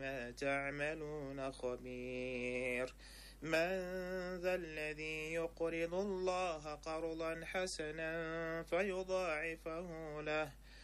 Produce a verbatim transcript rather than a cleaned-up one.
بما تعملون خبير من ذا الذي يقرض الله قرضا حسنا فيضاعفه له